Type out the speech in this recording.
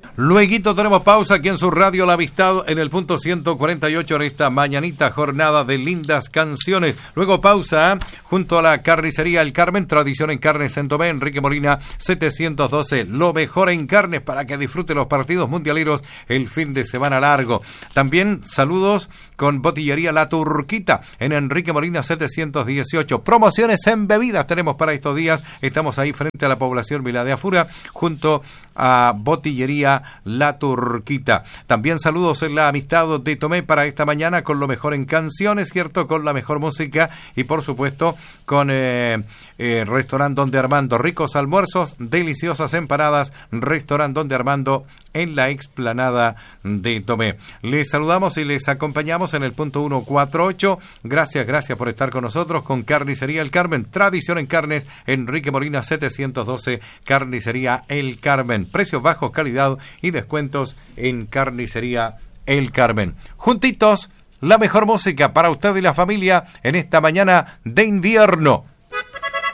Lueguito tenemos pausa aquí en su radio La Amistad en el punto 148 en esta mañanita jornada de lindas canciones. Luego pausa junto a la carnicería El Carmen, tradición en carnes en Tomé, Enrique Molina 712. Lo mejor en carnes para que disfrute los partidos mundialeros el fin de semana largo. También saludos con Botillería La Turquita en Enrique Molina 718. Promociones en bebidas tenemos para estos días. Estamos ahí frente a la población Vila de Afura junto a Botillería La Turquita. También saludos en La Amistad de Tomé para esta mañana con lo mejor en canciones, ¿cierto? Con la mejor música y por supuesto con Restaurante Donde Armando. Ricos almuerzos, deliciosas empanadas, Restaurante Donde Armando en la explanada de Tomé. Les saludamos y les acompañamos en el punto 148. Gracias por estar con nosotros con Carnicería El Carmen. Tradición en carnes, Enrique Molina 712, Carnicería El Carmen. Precios bajos, calidad y descuentos en Carnicería El Carmen. Juntitos, la mejor música para usted y la familia en esta mañana de invierno.